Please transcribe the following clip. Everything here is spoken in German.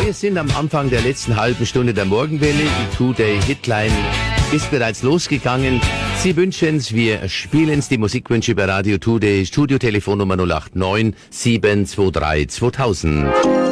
Wir sind am Anfang der letzten halben Stunde der Morgenwelle. Die Two-Day-Hitline ist bereits losgegangen. Sie wünschen's, wir spielen's. Die Musikwünsche bei Radio Two-Day. Studio-Telefonnummer 089 723 2000.